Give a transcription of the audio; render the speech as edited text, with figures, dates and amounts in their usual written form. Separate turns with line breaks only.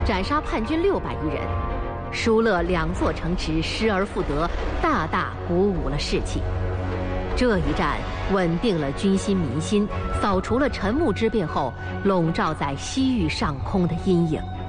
斩杀叛军600余人，疏勒2座城池失而复得，大大鼓舞了士气。这一战稳定了军心民心，扫除了陈木之变后笼罩在西域上空的阴影。